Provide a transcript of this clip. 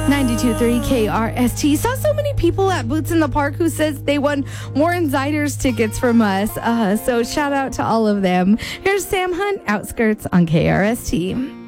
92.3 KRST. Saw so many people at Boots in the Park who says they won Warren Ziders tickets from us. So shout out to all of them. Here's Sam Hunt, Outskirts on KRST.